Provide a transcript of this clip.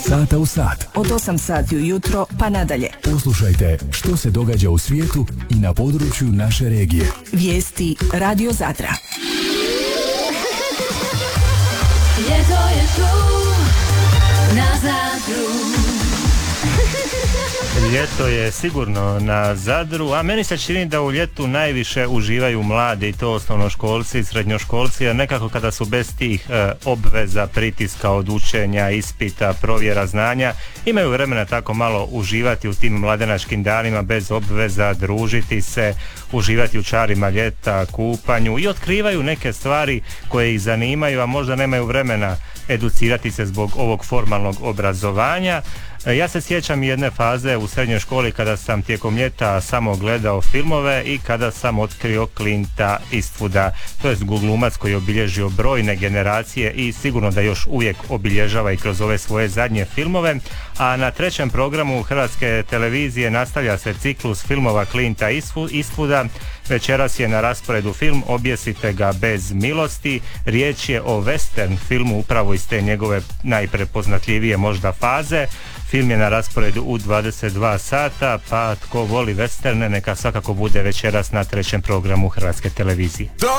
sata u sat. Od 8 sati ujutro pa nadalje. Poslušajte što se događa u svijetu i na području naše regije. Vijesti Radio Zadra. Ljeto je tu na Zadru. Ljeto je sigurno na Zadru, a meni se čini da u ljetu najviše uživaju mladi, i to osnovnoškolci i srednjoškolci, a nekako kada su bez tih obveza, pritiska od učenja, ispita, provjera znanja, imaju vremena tako malo uživati u tim mladenačkim danima bez obveza, družiti se, uživati u čarima ljeta, kupanju i otkrivaju neke stvari koje ih zanimaju, a možda nemaju vremena educirati se zbog ovog formalnog obrazovanja. Ja se sjećam jedne faze u srednjoj školi kada sam tijekom ljeta samo gledao filmove i kada sam otkrio Clint'a Eastwooda. To je glumac koji je obilježio brojne generacije i sigurno da još uvijek obilježava i kroz ove svoje zadnje filmove. A na trećem programu Hrvatske televizije nastavlja se ciklus filmova Clint'a Eastwooda. Večeras je na rasporedu film Objesite ga bez milosti. Riječ je o western filmu upravo iz te njegove najprepoznatljivije možda faze. Film je na rasporedu u 22 sata, pa tko voli westerne neka svakako bude večeras na trećem programu Hrvatske televizije.